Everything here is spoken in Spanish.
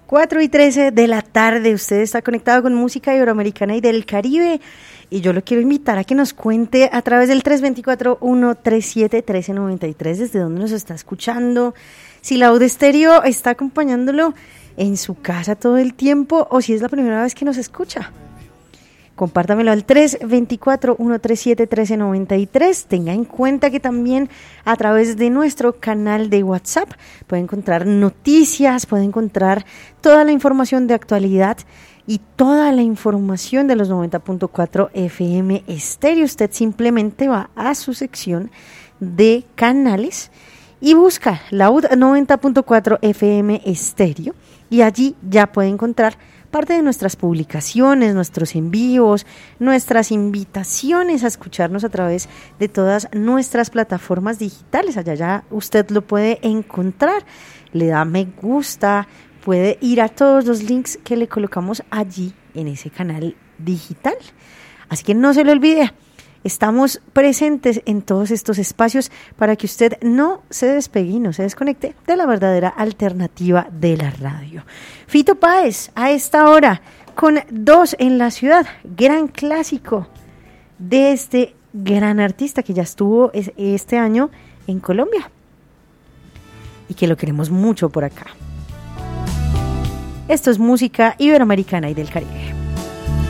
4:13 de la tarde, usted está conectado con música iberoamericana y del Caribe y yo lo quiero invitar a que nos cuente a través del 324-137-1393 desde dónde nos está escuchando, si la Aude Estéreo está acompañándolo en su casa todo el tiempo o si es la primera vez que nos escucha. Compártamelo al 324-137-1393. Tenga en cuenta que también a través de nuestro canal de WhatsApp puede encontrar noticias, puede encontrar toda la información de actualidad y toda la información de los 90.4 FM Estéreo. Usted simplemente va a su sección de canales y busca la 90.4 FM Estéreo y allí ya puede encontrar parte de nuestras publicaciones, nuestros envíos, nuestras invitaciones a escucharnos a través de todas nuestras plataformas digitales. Allá ya usted lo puede encontrar, le da me gusta, puede ir a todos los links que le colocamos allí en ese canal digital. Así que no se lo olvide, estamos presentes en todos estos espacios para que usted no se despegue y no se desconecte de la verdadera alternativa de la radio. Fito Páez, a esta hora, con 2 en la ciudad, gran clásico de este gran artista que ya estuvo este año en Colombia y que lo queremos mucho por acá. Esto es música iberoamericana y del Caribe.